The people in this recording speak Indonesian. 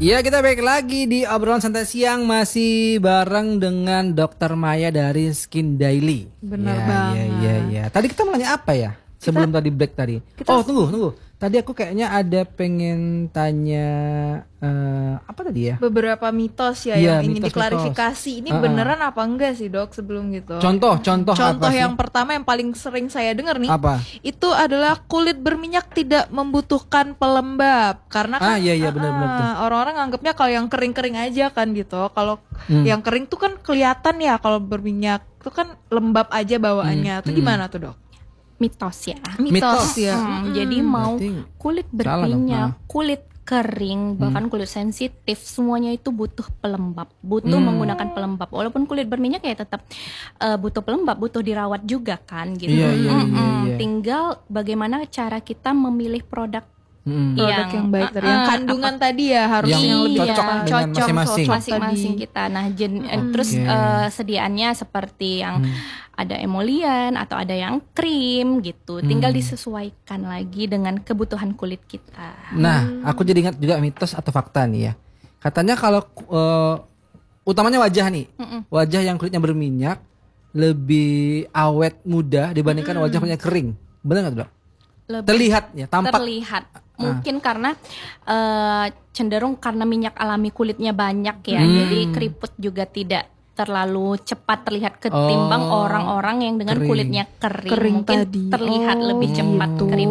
Ya, kita balik lagi di obrolan santai siang masih bareng dengan Dokter Maya dari Skin Daily. Benar banget. Iya. Tadi kita mau nanya apa ya? Sebelum tadi break tadi. Tunggu. Tadi aku kayaknya ada pengen tanya apa tadi ya? Beberapa mitos ya Iya, yang ingin mitos. diklarifikasi. Ini beneran apa enggak sih, Dok, sebelum gitu? Contoh apa sih? yang pertama yang paling sering saya dengar nih. Apa? Itu adalah kulit berminyak tidak membutuhkan pelembab. Karena kan Iya, benar tuh. orang-orang anggapnya kalau yang kering-kering aja kan gitu. Kalau yang kering tuh kan kelihatan ya, kalau berminyak itu kan lembab aja bawaannya. Itu gimana tuh, Dok? Mitos ya. Mitos. Ya. Jadi mau Berarti kulit salah dong. berminyak, kulit kering, bahkan kulit sensitif, semuanya itu butuh pelembab, butuh menggunakan pelembab. Walaupun kulit berminyak ya tetap butuh pelembab, butuh dirawat juga kan gitu. Iya. Tinggal bagaimana cara kita memilih produk Produk yang baik dari yang kandungan tadi ya harus yang lebih cocok dengan masing-masing. masing-masing kita. Nah, terus sediaannya seperti yang ada emolian atau ada yang krim gitu. Tinggal disesuaikan lagi dengan kebutuhan kulit kita. Nah, aku jadi ingat juga mitos atau fakta nih ya. Katanya kalau utamanya wajah nih, wajah yang kulitnya berminyak lebih awet muda dibandingkan wajah kulitnya kering. Benar nggak, Dok? Terlihat ya, tampak. Terlihat. Mungkin karena cenderung karena minyak alami kulitnya banyak ya, jadi keriput juga tidak terlalu cepat terlihat ketimbang orang-orang yang dengan kulitnya kering mungkin tadi. terlihat lebih cepat keriput.